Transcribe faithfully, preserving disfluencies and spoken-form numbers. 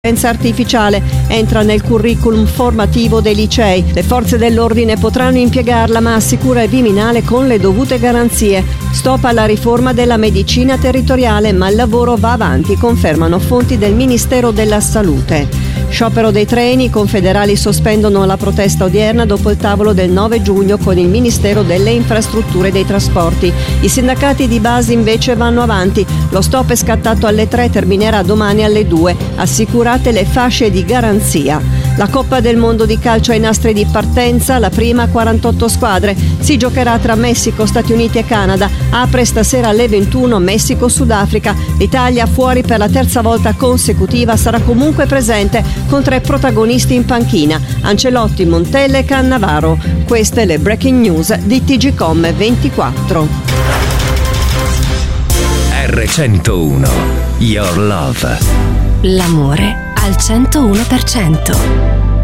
artificiale entra nel curriculum formativo dei licei. Le forze dell'ordine potranno impiegarla, ma assicura il Viminale con le dovute garanzie. Stop alla riforma della medicina territoriale, ma il lavoro va avanti, confermano fonti del Ministero della Salute. Sciopero dei treni, i confederali sospendono la protesta odierna dopo il tavolo del nove giugno con il Ministero delle Infrastrutture e dei Trasporti. I sindacati di base invece vanno avanti. Lo stop è scattato alle tre, terminerà domani alle due. Assicurate le fasce di garanzia. La Coppa del Mondo di calcio ai nastri di partenza, la prima a quarantotto squadre. Si giocherà tra Messico, Stati Uniti e Canada. Apre stasera alle ventuno Messico-Sudafrica. L'Italia, fuori per la terza volta consecutiva, sarà comunque presente con tre protagonisti in panchina: Ancelotti, Montella e Cannavaro. Queste le breaking news di T G Com ventiquattro. R centouno, Your Love. L'amore al centouno per cento.